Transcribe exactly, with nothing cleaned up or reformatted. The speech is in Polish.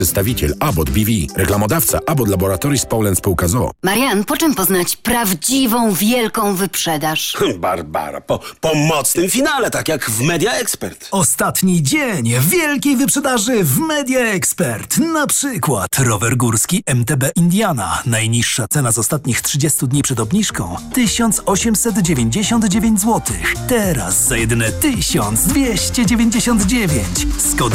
Przedstawiciel Abbott B V. Reklamodawca Abbott Laboratories Poland Spółka z o o. Marian, po czym poznać prawdziwą, wielką wyprzedaż? Barbara, po, po mocnym finale, tak jak w Media Expert. Ostatni dzień wielkiej wyprzedaży w Media Expert. Na przykład rower górski M T B Indiana. Najniższa cena z ostatnich trzydziestu dni przed obniżką tysiąc osiemset dziewięćdziesiąt dziewięć złotych. Teraz za jedyne tysiąc dwieście dziewięćdziesiąt dziewięć. Skoda